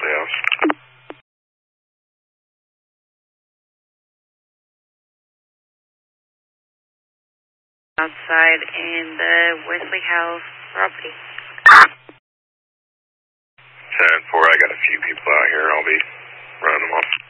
Wesley House. Outside in the Wesley House property. 10-4, I got a few people out here. I'll be running them off.